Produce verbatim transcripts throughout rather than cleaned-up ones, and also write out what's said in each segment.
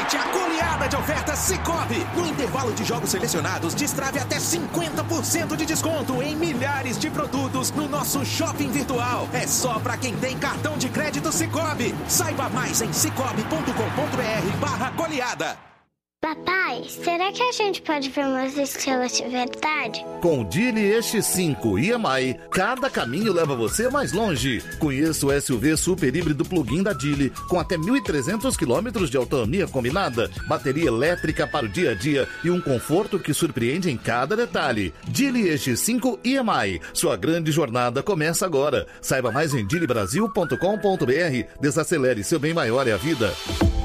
Aproveite a goleada de ofertas Sicoob. No intervalo de jogos selecionados, destrave até cinquenta por cento de desconto em milhares de produtos no nosso shopping virtual. É só para quem tem cartão de crédito Sicoob. Saiba mais em cicobi ponto com ponto br barra goleada. Papai, será que a gente pode ver umas estrelas de verdade? Com o Geely E X cinco e M I, cada caminho leva você mais longe. Conheça o S U V super híbrido plug-in da Geely, com até mil e trezentos quilômetros de autonomia combinada, bateria elétrica para o dia a dia e um conforto que surpreende em cada detalhe. Geely E X cinco e M I, sua grande jornada começa agora. Saiba mais em geely brasil ponto com ponto br. Desacelere, seu bem maior é a vida.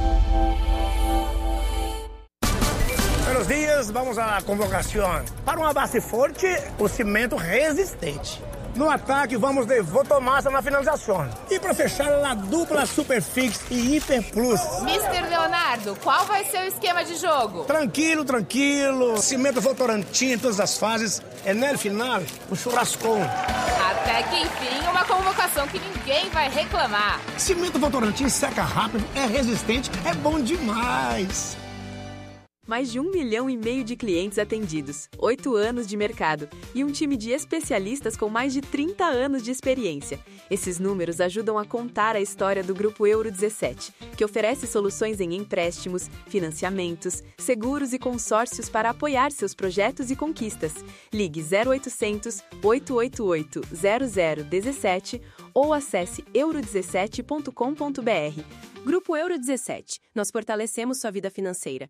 Buenos dias, vamos à convocação. Para uma base forte, o cimento resistente. No ataque, vamos de Votomassa na finalização. E para fechar, a dupla Superfix e Hiper Plus. mister Leonardo, qual vai ser o esquema de jogo? Tranquilo, tranquilo. Cimento Votorantim em todas as fases. É no final, o churrascão. Até que enfim, uma convocação que ninguém vai reclamar. Cimento Votorantim seca rápido, é resistente, é bom demais. Mais de um milhão e meio de clientes atendidos, oito anos de mercado e um time de especialistas com mais de trinta anos de experiência. Esses números ajudam a contar a história do Grupo Euro dezessete, que oferece soluções em empréstimos, financiamentos, seguros e consórcios para apoiar seus projetos e conquistas. Ligue zero oitocentos, oito oito oito, zero zero um sete ou acesse euro dezessete ponto com ponto br. Grupo Euro dezessete. Nós fortalecemos sua vida financeira.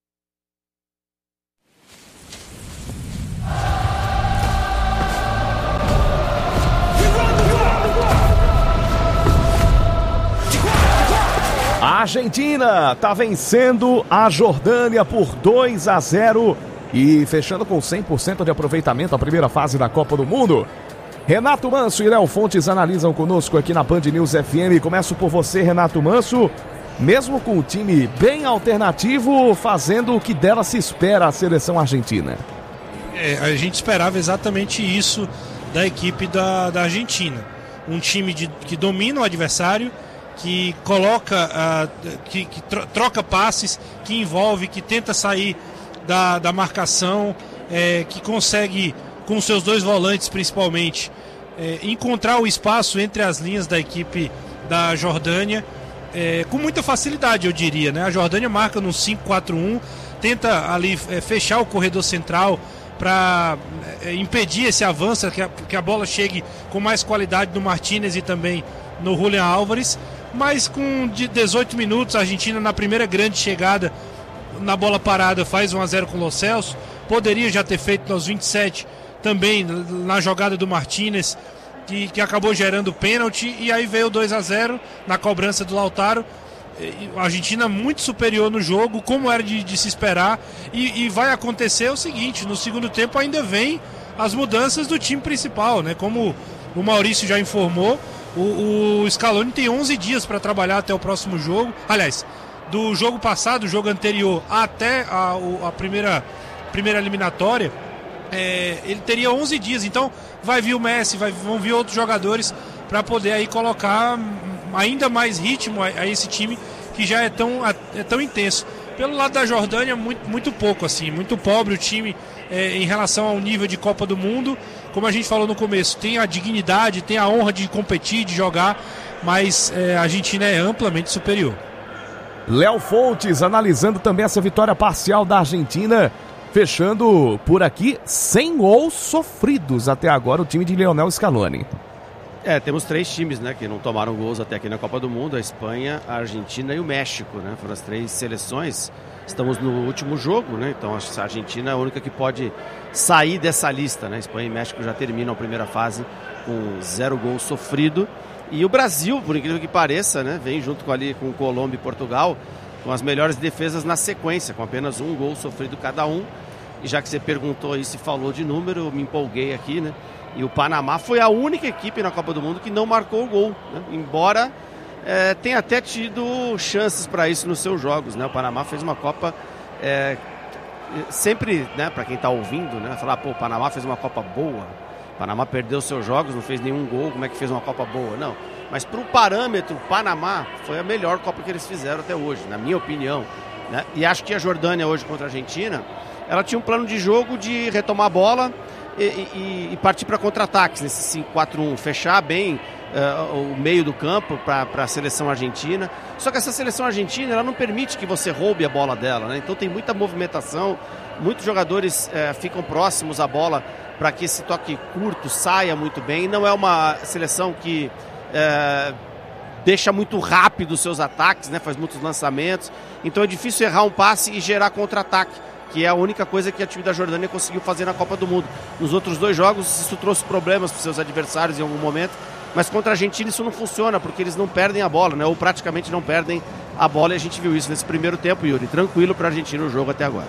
A Argentina está vencendo a Jordânia por dois a zero e fechando com cem por cento de aproveitamento a primeira fase da Copa do Mundo. Renato Manso e Léo Fontes analisam conosco aqui na Band News F M. Começo por você, Renato Manso. Mesmo com o time bem alternativo, fazendo o que dela se espera a seleção argentina. É, a gente esperava exatamente isso da equipe da, da Argentina. Um time de, que domina o adversário, que coloca, uh, que, que troca passes, que envolve, que tenta sair da, da marcação, é, que consegue, com seus dois volantes principalmente, é, encontrar o espaço entre as linhas da equipe da Jordânia, é, com muita facilidade, eu diria, né? A Jordânia marca no cinco quatro um, tenta ali é, fechar o corredor central para é, impedir esse avanço, que a, que a bola chegue com mais qualidade no Martínez e também no Julián Álvares. Mas com dezoito minutos, a Argentina na primeira grande chegada na bola parada faz um a zero com o Lo Celso. Poderia já ter feito nos vinte e sete também na jogada do Martínez, que, que acabou gerando pênalti, e aí veio o dois a zero na cobrança do Lautaro. A Argentina muito superior no jogo, como era de, de se esperar, e, e vai acontecer o seguinte: no segundo tempo ainda vem as mudanças do time principal, né? Como o Maurício já informou, O, o Scaloni tem onze dias para trabalhar até o próximo jogo. Aliás, do jogo passado, o jogo anterior, até a, a primeira, primeira eliminatória, é, ele teria onze dias. Então vai vir o Messi, vai, vão vir outros jogadores para poder aí colocar ainda mais ritmo a, a esse time que já é tão, a, é tão intenso. Pelo lado da Jordânia, muito, muito pouco, assim, muito pobre o time é, em relação ao nível de Copa do Mundo. Como a gente falou no começo, tem a dignidade, tem a honra de competir, de jogar, mas é, a Argentina é amplamente superior. Léo Fontes analisando também essa vitória parcial da Argentina, fechando por aqui cem gols sofridos até agora o time de Lionel Scaloni. É, temos três times, né, que não tomaram gols até aqui na Copa do Mundo: a Espanha, a Argentina e o México, né? Foram as três seleções. Estamos no último jogo, né? Então a Argentina é a única que pode sair dessa lista, né? Espanha e México já terminam a primeira fase com zero gol sofrido. E o Brasil, por incrível que pareça, né, vem junto com ali com Colômbia e Portugal com as melhores defesas na sequência, com apenas um gol sofrido cada um. E já que você perguntou aí se falou de número, eu me empolguei aqui, né? E o Panamá foi a única equipe na Copa do Mundo que não marcou o gol, né? Embora é, tenha até tido chances para isso nos seus jogos, né? O Panamá fez uma Copa é, sempre, né, para quem está ouvindo, né, falar, pô, o Panamá fez uma Copa boa, o Panamá perdeu seus jogos, não fez nenhum gol, como é que fez uma Copa boa? Não, mas para o parâmetro, o Panamá foi a melhor Copa que eles fizeram até hoje, na minha opinião. né? E acho que a Jordânia hoje contra a Argentina, ela tinha um plano de jogo de retomar a bola e, e, e partir para contra-ataques nesse cinco quatro um, fechar bem uh, o meio do campo para a seleção argentina. Só que essa seleção argentina, ela não permite que você roube a bola dela, né? Então tem muita movimentação, muitos jogadores uh, ficam próximos à bola para que esse toque curto saia muito bem. Não é uma seleção que uh, deixa muito rápido os seus ataques, né? Faz muitos lançamentos, então é difícil errar um passe e gerar contra-ataque, que é a única coisa que a time da Jordânia conseguiu fazer na Copa do Mundo. Nos outros dois jogos isso trouxe problemas para os seus adversários em algum momento, mas contra a Argentina isso não funciona, porque eles não perdem a bola, né? Ou praticamente não perdem a bola, e a gente viu isso nesse primeiro tempo, Yuri. Tranquilo para a Argentina o jogo até agora.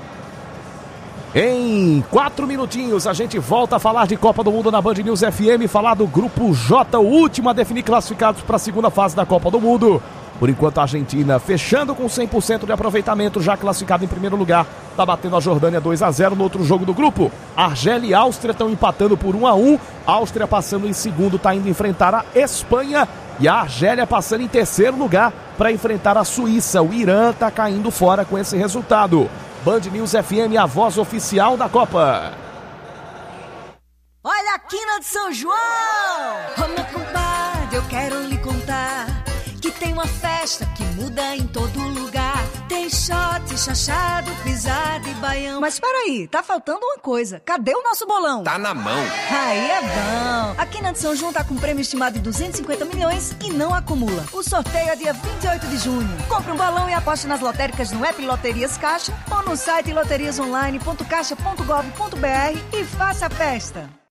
Em quatro minutinhos a gente volta a falar de Copa do Mundo na Band News F M, falar do Grupo J, o último a definir classificados para a segunda fase da Copa do Mundo. Por enquanto a Argentina fechando com cem por cento de aproveitamento, já classificado em primeiro lugar, está batendo a Jordânia dois a zero no outro jogo do grupo. Argélia e Áustria estão empatando por um a um, Áustria passando em segundo, está indo enfrentar a Espanha, e a Argélia passando em terceiro lugar para enfrentar a Suíça. O Irã está caindo fora com esse resultado. Band News F M, a voz oficial da Copa. Olha a quina de São João! Ô meu compadre, eu quero lhe contar que tem uma festa que muda em todo lugar. Tem shot, chachado, pisada e baião. Mas peraí, tá faltando uma coisa. Cadê o nosso bolão? Tá na mão. Aí é bom. A Quina de São João tá com prêmio estimado de duzentos e cinquenta milhões e não acumula. O sorteio é dia vinte e oito de junho. Compre um balão e aposte nas lotéricas no app Loterias Caixa ou no site loterias online ponto caixa ponto gov ponto br e faça a festa.